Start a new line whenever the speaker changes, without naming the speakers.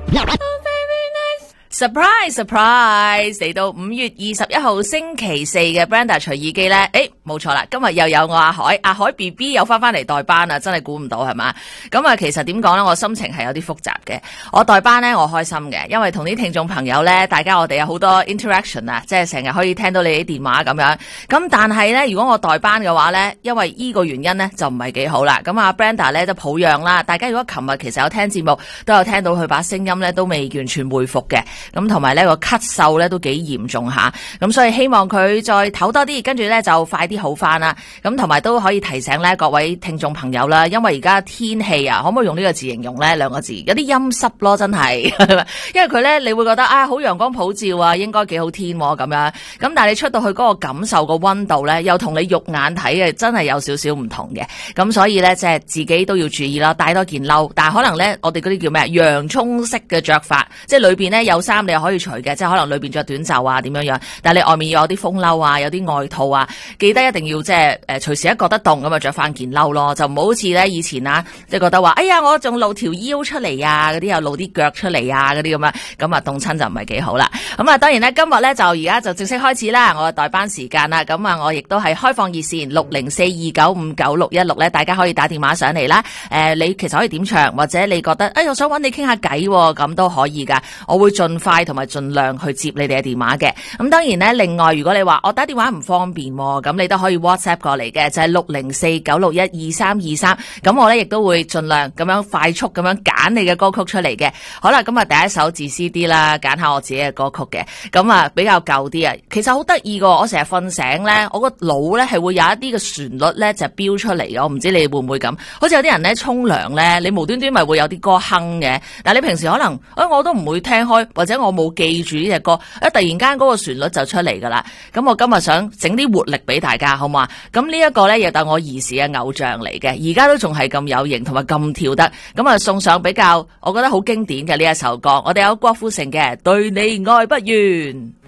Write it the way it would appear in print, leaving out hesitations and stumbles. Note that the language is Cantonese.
Surprise surprise 嚟到5月21號星期四嘅 Brenda 隨意機呢，冇錯啦，今日又有我阿海 BB 又翻嚟代班啦，真係估唔到係嘛？咁啊，其實點講呢？我心情係有啲複雜嘅。我代班呢，我開心嘅，因為同啲聽眾朋友呢，大家我哋有好多 interaction 啊，即係成日可以聽到你啲電話咁樣。咁但係呢，如果我代班嘅話呢，因為呢個原因呢，就唔係幾好啦。咁啊 Brenda 呢，就抱恙啦。大家如果琴日其實有聽節目，都有聽到佢把聲音呢，都未完全恢復嘅。咁同埋呢個咳嗽呢，都幾嚴重下，咁所以希望佢再唞多啲，跟住呢，就快啲好翻啦。咁同埋都可以提醒呢各位聽眾朋友啦，因為而家天氣啊，可唔可以用呢個字形容呢？2個字有啲陰濕咯，真係，因為佢呢，你會覺得好陽光普照啊，應該幾好天咁樣。咁但係你出到去嗰個感受個溫度呢，又同你肉眼睇嘅真係有少少唔同嘅。咁所以呢，即係自己都要注意啦，帶多件褸。但係可能呢，我哋嗰啲叫咩洋蔥式嘅着法，即係裏邊呢，有衫你又可以除嘅，即係可能裏邊着短袖啊點樣樣，但係你外面要有啲風褸啊，有啲外套啊，記得一定要即係隨時一覺得凍咁啊着翻件褸咯，就唔好似咧以前啊，即係覺得話哎呀我仲露條腰出嚟啊，嗰啲又露啲腳出嚟啊嗰啲咁啊，咁啊凍親就唔係幾好啦。咁啊當然咧今日咧就而家就正式開始啦，我嘅代班時間啦，咁啊我亦都係開放熱線60429599616咧，大家可以打電話上嚟啦。你其實可以點唱，或者你覺得我想揾你傾下偈咁都可以噶，我會盡快同埋盡量去接你哋嘅電話嘅。咁當然咧，另外如果你話我打電話唔方便，咁你都可以 WhatsApp 過嚟嘅，就係60496122323。咁我咧亦都會盡量咁樣快速咁樣揀你嘅歌曲出嚟嘅。好啦，咁啊第一首自私啲啦，揀下我自己嘅歌曲嘅。咁啊比較舊啲啊，其實好得意噶。我成日瞓醒咧，我個腦咧係會有一啲嘅旋律咧就飆出嚟嘅。我唔知你會唔會咁？好似有啲人咧沖涼咧，你無端端咪會有啲歌哼嘅。但係你平時可能我都唔會聽開，或者我冇記住呢隻歌，突然間嗰個旋律就出嚟噶啦。咁我今日想整啲活力俾大家，好嘛？咁呢一個咧又當我兒時嘅偶像嚟嘅，而家都仲係咁有型同埋咁跳得。咁啊送上比較我覺得好經典嘅呢一首歌，我哋有郭富城嘅《對你愛不完》。